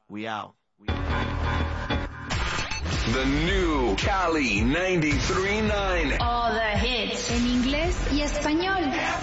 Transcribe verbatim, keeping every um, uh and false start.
We out. The new Cali ninety-three point nine. All the hits. En inglés y español.